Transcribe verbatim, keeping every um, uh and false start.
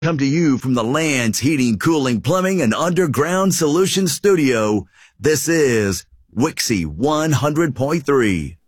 Come to you from the Land's Heating, Cooling, Plumbing, and Underground Solutions Studio. This is Wixie one hundred point three.